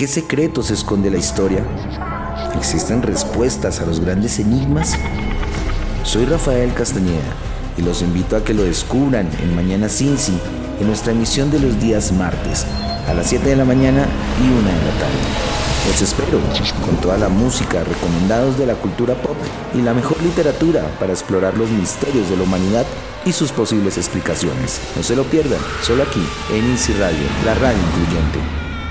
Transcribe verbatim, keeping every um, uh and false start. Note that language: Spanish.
¿Qué secretos esconde la historia? ¿Existen respuestas a los grandes enigmas? Soy Rafael Castañeda y los invito a que lo descubran en Mañana Cincy, en nuestra emisión de los días martes, a las siete de la mañana y una de la tarde. Los espero con toda la música, recomendados de la cultura pop y la mejor literatura para explorar los misterios de la humanidad y sus posibles explicaciones. No se lo pierdan, solo aquí, en Easy Radio, la radio incluyente.